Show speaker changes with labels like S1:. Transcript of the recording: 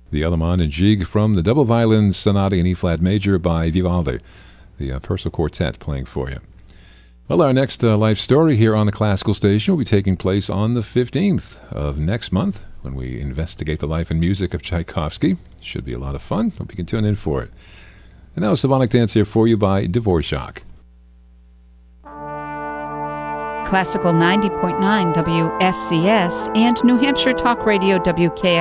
S1: the Allemande and Gigue from the Double Violin Sonata in E-flat major by Vivaldi, the Purcell Quartet playing for you. Well, our next life story here on the Classical Station will be taking place on the 15th of next month when we investigate the life and music of Tchaikovsky. Should be a lot of fun. Hope you can tune in for it. And now a Symphonic Dance here for you by Dvorak.
S2: Classical 90.9 WSCS and New Hampshire Talk Radio WKX